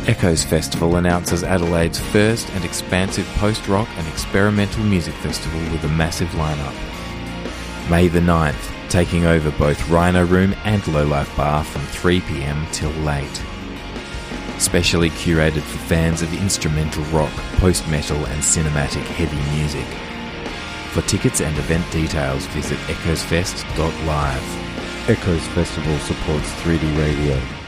Echoes Festival announces Adelaide's first and expansive post-rock and experimental music festival with a massive lineup. May the 9th, taking over both Rhino Room and Low Life Bar from 3 p.m. till late. Specially curated for fans of instrumental rock, post-metal and cinematic heavy music. For tickets and event details, visit echoesfest.live. Echoes Festival supports 3D Radio.